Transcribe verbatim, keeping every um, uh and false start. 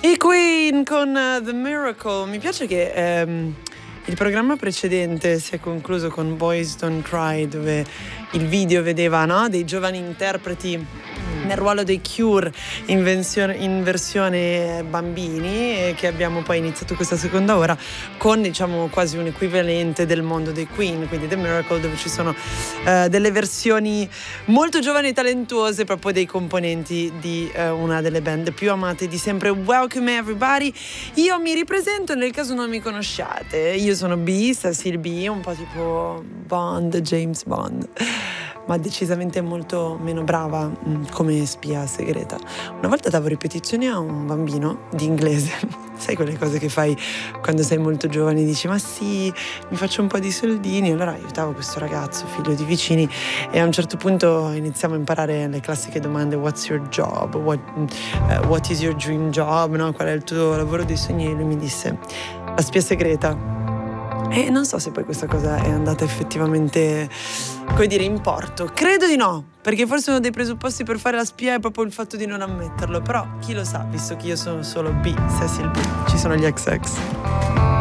I Queen con uh, The Miracle. Mi piace che ehm, il programma precedente si è concluso con Boys Don't Cry, dove il video vedeva, no, dei giovani interpreti nel ruolo dei Cure in, versione, in versione bambini, e che abbiamo poi iniziato questa seconda ora con, diciamo, quasi un equivalente del mondo dei Queen, quindi The Miracle, dove ci sono uh, delle versioni molto giovani e talentuose proprio dei componenti di uh, una delle band più amate di sempre. Welcome everybody, io mi ripresento nel caso non mi conosciate, io sono B, Cecil B, un po' tipo Bond, James Bond, ma decisamente molto meno brava mh, come spia segreta. Una volta davo ripetizioni a un bambino di inglese, sai quelle cose che fai quando sei molto giovane, dici ma sì, mi faccio un po' di soldini, allora aiutavo questo ragazzo, figlio di vicini, e a un certo punto iniziamo a imparare le classiche domande: what's your job, what, uh, what is your dream job, no? Qual è il tuo lavoro dei sogni? E lui mi disse la spia segreta. E non so se poi questa cosa è andata effettivamente, come dire, in porto. Credo di no, perché forse uno dei presupposti per fare la spia è proprio il fatto di non ammetterlo. Però chi lo sa, visto che io sono solo B, Cecil B, ci sono gli X X.